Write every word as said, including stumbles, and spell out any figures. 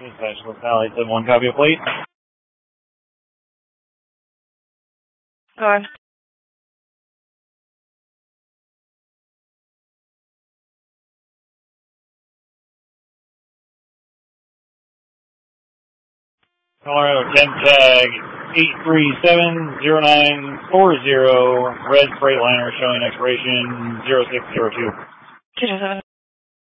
Dispatch, locality seven one, copy a plate. Go ahead. Colorado ten tag eight three seven zero nine four zero, red Freightliner showing expiration zero six zero two. two two seven.